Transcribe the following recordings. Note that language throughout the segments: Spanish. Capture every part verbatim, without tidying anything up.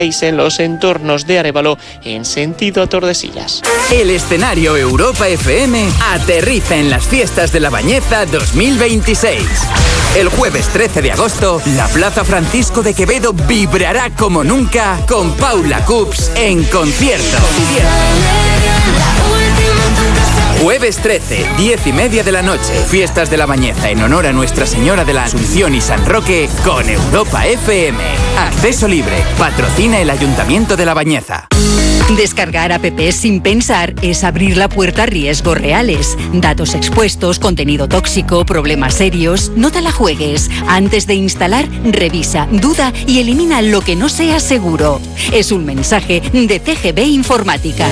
en los entornos de Arévalo en sentido a Tordesillas. El escenario Europa F M aterriza en las fiestas de la Bañeza dos mil veintiséis. El jueves trece de agosto, la Plaza Francisco de Quevedo vibrará como nunca con Paula Cups en concierto. Jueves trece, diez y media de la noche. Fiestas de la Bañeza en honor a Nuestra Señora de la Asunción y San Roque con Europa F M. Acceso libre. Patrocina el Ayuntamiento de la Bañeza. Descargar apps sin pensar es abrir la puerta a riesgos reales. Datos expuestos, contenido tóxico, problemas serios. No te la juegues. Antes de instalar, revisa, duda y elimina lo que no sea seguro. Es un mensaje de C G B Informática.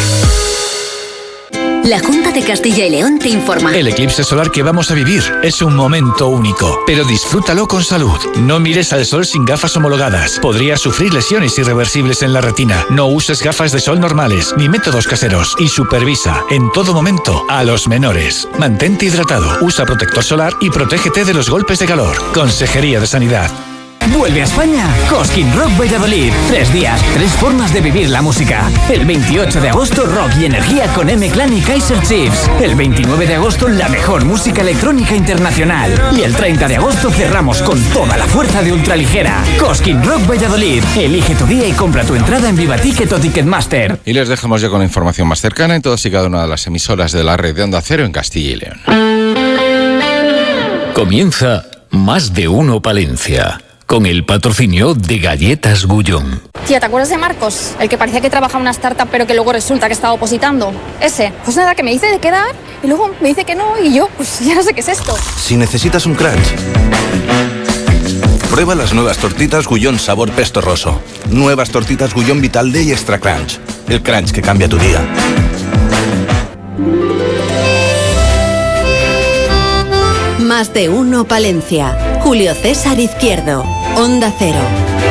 La Junta de Castilla y León te informa. El eclipse solar que vamos a vivir es un momento único, pero disfrútalo con salud. No mires al sol sin gafas homologadas. Podrías sufrir lesiones irreversibles en la retina. No uses gafas de sol normales ni métodos caseros y supervisa en todo momento a los menores. Mantente hidratado, usa protector solar y protégete de los golpes de calor. Consejería de Sanidad. Vuelve a España Cosquín Rock Valladolid. Tres días, tres formas de vivir la música. El veintiocho de agosto, rock y energía con M-Clan y Kaiser Chiefs. El veintinueve de agosto, la mejor música electrónica internacional. Y el treinta de agosto cerramos con toda la fuerza de ultraligera. Cosquín Rock Valladolid. Elige tu día y compra tu entrada en Viva Ticket o Ticketmaster. Y les dejamos ya con la información más cercana en todas y cada una de las emisoras de la red de Onda Cero en Castilla y León. Comienza Más de Uno Palencia, con el patrocinio de Galletas Gullón. Tía, ¿te acuerdas de Marcos? El que parecía que trabajaba en una startup pero que luego resulta que estaba opositando. Ese. Pues nada, que me dice de quedar y luego me dice que no y yo, pues ya no sé qué es esto. Si necesitas un crunch, prueba las nuevas tortitas Gullón sabor pesto roso. Nuevas tortitas Gullón Vital D y Extra Crunch. El crunch que cambia tu día. Más de Uno Palencia. Julio César Izquierdo. Onda Cero.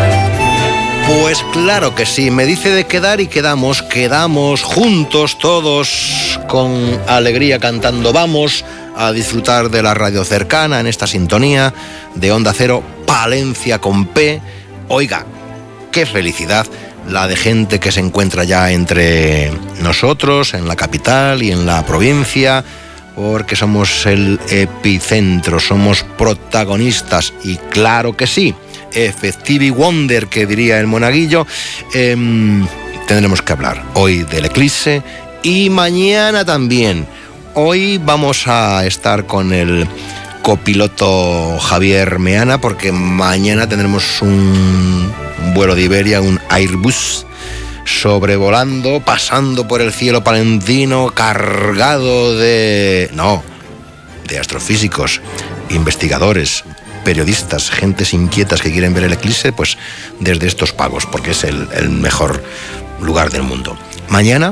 Pues claro que sí, me dice de quedar y quedamos, quedamos juntos todos con alegría cantando. Vamos a disfrutar de la radio cercana en esta sintonía de Onda Cero, Palencia con P. Oiga, qué felicidad la de gente que se encuentra ya entre nosotros, en la capital y en la provincia, porque somos el epicentro, somos protagonistas y claro que sí, Effective Wonder, que diría el monaguillo. eh, tendremos que hablar hoy del eclipse y mañana también. Hoy vamos a estar con el copiloto Javier Meana porque mañana tendremos un vuelo de Iberia, un Airbus sobrevolando, pasando por el cielo palentino, cargado de... no, de astrofísicos, investigadores, periodistas, gentes inquietas que quieren ver el eclipse, pues desde estos pagos, porque es el, el mejor lugar del mundo. Mañana,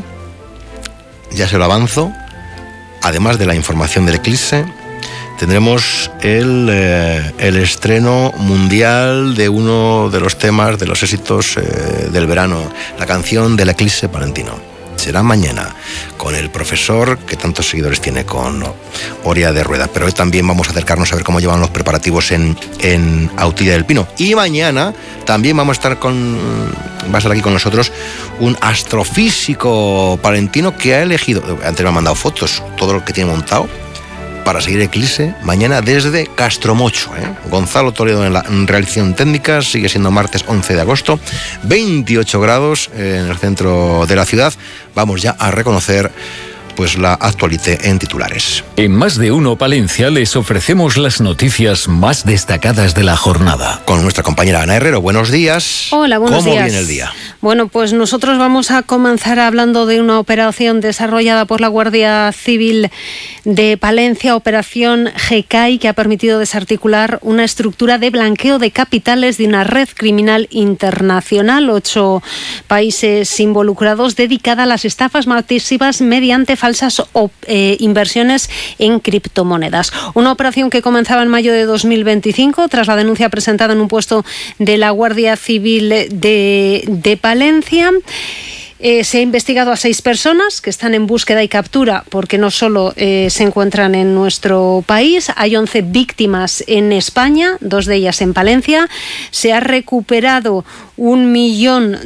ya se lo avanzo, además de la información del eclipse, tendremos el, eh, el estreno mundial de uno de los temas, de los éxitos eh, del verano, la canción del eclipse palentino. Será mañana con el profesor que tantos seguidores tiene, con Oria de Rueda. Pero hoy también vamos a acercarnos a ver cómo llevan los preparativos en, en Autilla del Pino. Y mañana también vamos a estar con, va a estar aquí con nosotros un astrofísico palentino que ha elegido, antes me ha mandado fotos, todo lo que tiene montado para seguir el eclipse mañana desde Castromocho. ¿eh? Gonzalo Toledo en la realización técnica. Sigue siendo martes once de agosto, veintiocho grados en el centro de la ciudad. Vamos ya a reconocer pues la actualité en titulares. En Más de Uno Palencia les ofrecemos las noticias más destacadas de la jornada. Con nuestra compañera Ana Herrero. Buenos días. Hola, buenos ¿Cómo días. viene el día? Bueno, pues nosotros vamos a comenzar hablando de una operación desarrollada por la Guardia Civil de Palencia, Operación G C A I, que ha permitido desarticular una estructura de blanqueo de capitales de una red criminal internacional. Ocho países involucrados, dedicada a las estafas masivas mediante falsas o, eh, inversiones en criptomonedas. Una operación que comenzaba en mayo de dos mil veinticinco tras la denuncia presentada en un puesto de la Guardia Civil de, de Palencia. Eh, se ha investigado a seis personas que están en búsqueda y captura porque no solo eh, se encuentran en nuestro país, hay once víctimas en España, dos de ellas en Palencia. Se ha recuperado un millón